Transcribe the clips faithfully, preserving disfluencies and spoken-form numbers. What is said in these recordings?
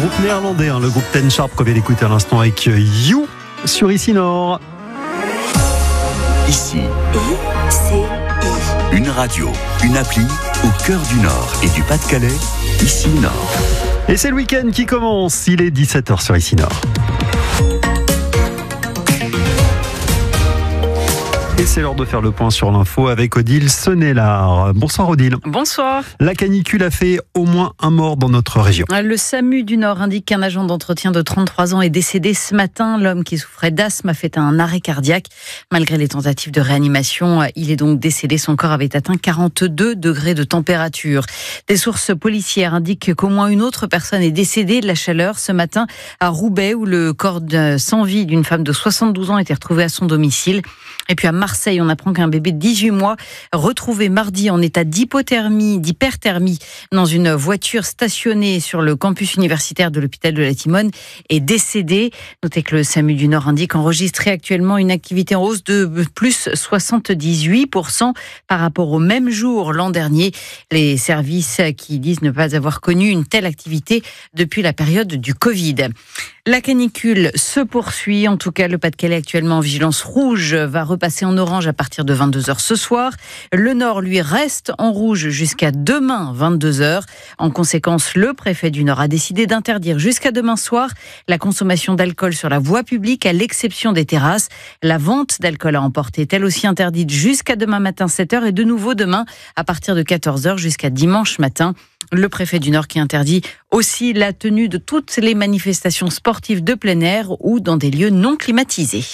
groupe néerlandais, hein, le groupe Ten Sharp qu'on vient d'écouter à l'instant avec You sur Ici Nord. Ici, I C I. une radio, une appli au cœur du Nord et du Pas-de-Calais, Ici Nord. Et c'est le week-end qui commence, il est dix-sept heures sur Ici Nord. Et c'est l'heure de faire le point sur l'info avec Odile Senelard. Bonsoir Odile. Bonsoir. La canicule a fait au moins un mort dans notre région. Le SAMU du Nord indique qu'un agent d'entretien de trente-trois ans est décédé ce matin. L'homme qui souffrait d'asthme a fait un arrêt cardiaque. Malgré les tentatives de réanimation, il est donc décédé. Son corps avait atteint quarante-deux degrés de température. Des sources policières indiquent qu'au moins une autre personne est décédée de la chaleur ce matin à Roubaix, où le corps sans vie d'une femme de soixante-douze ans était retrouvé à son domicile. Et puis à Marseille, on apprend qu'un bébé de dix-huit mois, retrouvé mardi en état d'hypothermie, d'hyperthermie, dans une voiture stationnée sur le campus universitaire de l'hôpital de la Timone, est décédé. Notez que le SAMU du Nord indique enregistrer actuellement une activité en hausse de plus soixante-dix-huit pour cent par rapport au même jour l'an dernier. Les services qui disent ne pas avoir connu une telle activité depuis la période du Covid. La canicule se poursuit. En tout cas, le Pas-de-Calais actuellement en vigilance rouge va repasser en orange à partir de vingt-deux heures ce soir. Le Nord, lui, reste en rouge jusqu'à demain, vingt-deux heures. En conséquence, le préfet du Nord a décidé d'interdire jusqu'à demain soir la consommation d'alcool sur la voie publique, à l'exception des terrasses. La vente d'alcool à emporter est elle aussi interdite jusqu'à demain matin, sept heures, et de nouveau demain à partir de quatorze heures jusqu'à dimanche matin. Le préfet du Nord qui interdit aussi la tenue de toutes les manifestations sportives de plein air ou dans des lieux non climatisés.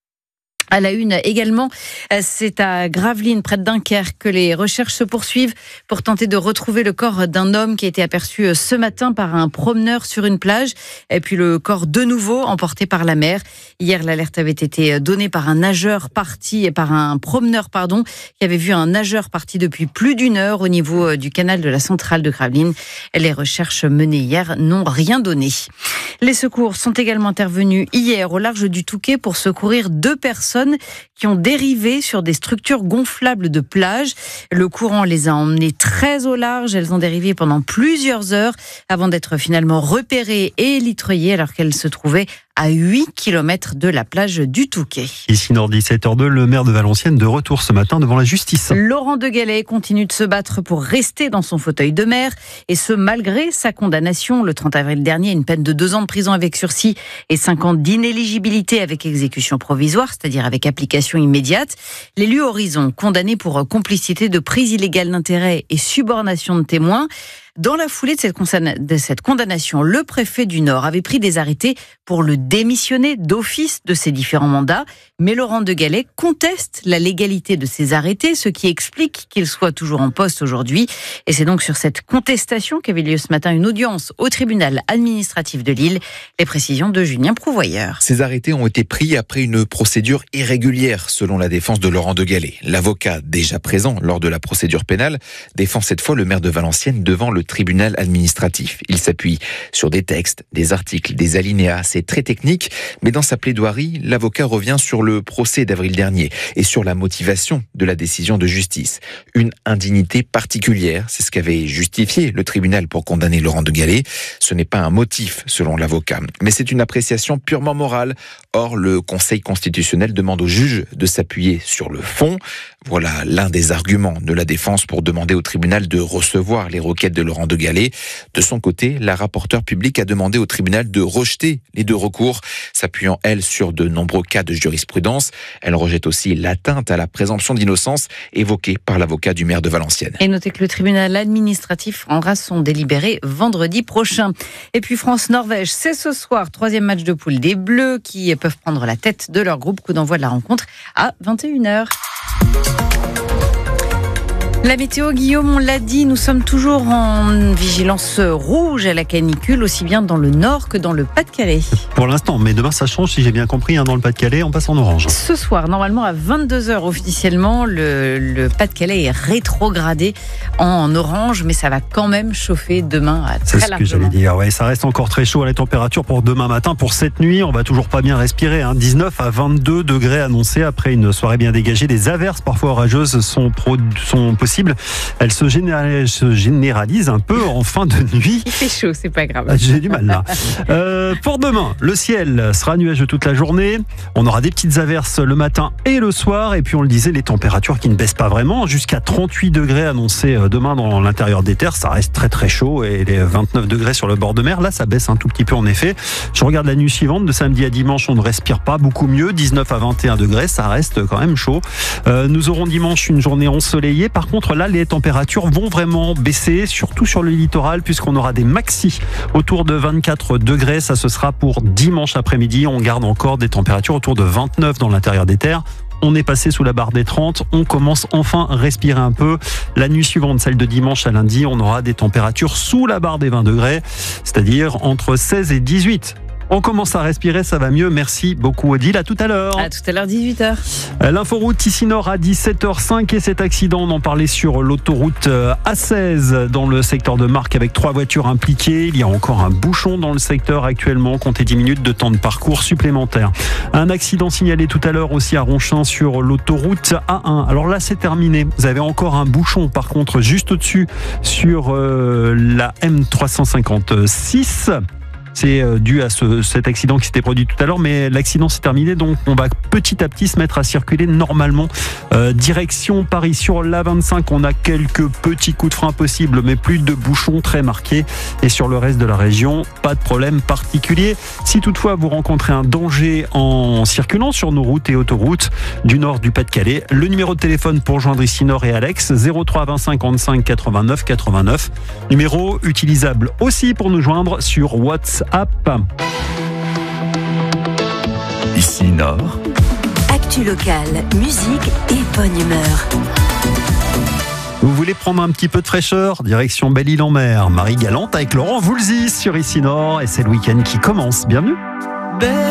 À la une également, c'est à Gravelines, près de Dunkerque, que les recherches se poursuivent pour tenter de retrouver le corps d'un homme qui a été aperçu ce matin par un promeneur sur une plage. Et puis le corps de nouveau emporté par la mer. Hier, l'alerte avait été donnée par un nageur parti et par un promeneur, pardon, qui avait vu un nageur parti depuis plus d'une heure au niveau du canal de la centrale de Gravelines. Les recherches menées hier n'ont rien donné. Les secours sont également intervenus hier au large du Touquet pour secourir deux personnes qui ont dérivé sur des structures gonflables de plage. Le courant les a emmenées très au large. Elles ont dérivé pendant plusieurs heures avant d'être finalement repérées et litreuillées alors qu'elles se trouvaient à huit kilomètres de la plage du Touquet. Ici Nord, dix-sept heures deux, le maire de Valenciennes de retour ce matin devant la justice. Laurent de Gallet continue de se battre pour rester dans son fauteuil de maire, et ce malgré sa condamnation le trente avril dernier à une peine de deux ans de prison avec sursis et cinq ans d'inéligibilité avec exécution provisoire, c'est-à-dire avec application immédiate. L'élu Horizon, condamné pour complicité de prise illégale d'intérêt et subornation de témoins. Dans la foulée de cette, de cette condamnation, le préfet du Nord avait pris des arrêtés pour le démissionner d'office de ses différents mandats. Mais Laurent de Gallet conteste la légalité de ces arrêtés, ce qui explique qu'il soit toujours en poste aujourd'hui. Et c'est donc sur cette contestation qu'avait lieu ce matin une audience au tribunal administratif de Lille. Les précisions de Julien Prouvoyeur. Ces arrêtés ont été pris après une procédure irrégulière, selon la défense de Laurent de Gallet. L'avocat, déjà présent lors de la procédure pénale, défend cette fois le maire de Valenciennes devant le tribunal administratif. Il s'appuie sur des textes, des articles, des alinéas. C'est très technique, mais dans sa plaidoirie, l'avocat revient sur le procès d'avril dernier et sur la motivation de la décision de justice. Une indignité particulière, c'est ce qu'avait justifié le tribunal pour condamner Laurent de Gallet. Ce n'est pas un motif, selon l'avocat, mais c'est une appréciation purement morale. Or, le Conseil constitutionnel demande au juge de s'appuyer sur le fond. Voilà l'un des arguments de la défense pour demander au tribunal de recevoir les requêtes de Laurent de Gallet. De son côté, la rapporteure publique a demandé au tribunal de rejeter les deux recours, s'appuyant, elle, sur de nombreux cas de jurisprudence. Elle rejette aussi l'atteinte à la présomption d'innocence évoquée par l'avocat du maire de Valenciennes. Et notez que le tribunal administratif rendra son délibéré vendredi prochain. Et puis France-Norvège, c'est ce soir, troisième match de poule des Bleus qui peuvent prendre la tête de leur groupe. Coup d'envoi de la rencontre à vingt et une heures. La météo, Guillaume, on l'a dit, nous sommes toujours en vigilance rouge à la canicule, aussi bien dans le Nord que dans le Pas-de-Calais. Pour l'instant, mais demain ça change, si j'ai bien compris, hein, dans le Pas-de-Calais, on passe en orange. Ce soir, normalement à vingt-deux heures officiellement, le, le Pas-de-Calais est rétrogradé en orange, mais ça va quand même chauffer demain à très C'est largement. ce que j'allais dire, ouais, ça reste encore très chaud à la température pour demain matin. Pour cette nuit, on va toujours pas bien respirer, hein. dix-neuf à vingt-deux degrés annoncés après une soirée bien dégagée. Des averses parfois orageuses sont, pro, sont possibles possible. Elle se généralise, se généralise un peu en fin de nuit. Il fait chaud, c'est pas grave. J'ai du mal là. Euh, pour demain, le ciel sera nuageux toute la journée. On aura des petites averses le matin et le soir. Et puis on le disait, les températures qui ne baissent pas vraiment. Jusqu'à trente-huit degrés annoncés demain dans l'intérieur des terres. Ça reste très très chaud. Et les vingt-neuf degrés sur le bord de mer, là ça baisse un tout petit peu en effet. Je regarde la nuit suivante, de samedi à dimanche, on ne respire pas beaucoup mieux. dix-neuf à vingt et un degrés, ça reste quand même chaud. Euh, nous aurons dimanche une journée ensoleillée. Par contre là, les températures vont vraiment baisser, surtout sur le littoral, puisqu'on aura des maxi autour de vingt-quatre degrés. Ça, ce sera pour dimanche après-midi. On garde encore des températures autour de vingt-neuf dans l'intérieur des terres. On est passé sous la barre des trente, on commence enfin à respirer un peu. La nuit suivante, celle de dimanche à lundi, on aura des températures sous la barre des vingt degrés, c'est-à-dire entre seize et dix-huit. On commence à respirer, ça va mieux. Merci beaucoup Odile, à tout à l'heure. À tout à l'heure, dix-huit heures. L'inforoute ici Nord à dix-sept heures cinq et cet accident, on en parlait sur l'autoroute A seize dans le secteur de Marques avec trois voitures impliquées. Il y a encore un bouchon dans le secteur actuellement, comptez dix minutes de temps de parcours supplémentaire. Un accident signalé tout à l'heure aussi à Ronchin sur l'autoroute A un. Alors là c'est terminé, vous avez encore un bouchon par contre juste au-dessus sur euh, la M trois cent cinquante-six. C'est dû à ce, cet accident qui s'était produit tout à l'heure, mais l'accident s'est terminé, donc on va petit à petit se mettre à circuler normalement. Euh, direction Paris sur l'A vingt-cinq, on a quelques petits coups de frein possibles, mais plus de bouchons très marqués. Et sur le reste de la région, pas de problème particulier. Si toutefois vous rencontrez un danger en circulant sur nos routes et autoroutes du nord du Pas-de-Calais, le numéro de téléphone pour joindre ici Nord et Alex, zéro trois vingt cinquante-cinq quatre-vingt-neuf quatre-vingt-neuf. Numéro utilisable aussi pour nous joindre sur WhatsApp. Ici Nord. Actu locale, musique et bonne humeur. Vous voulez prendre un petit peu de fraîcheur? Direction Belle-Île-en-Mer. Marie Galante avec Laurent Voulzy sur Ici Nord et c'est le week-end qui commence. Bienvenue.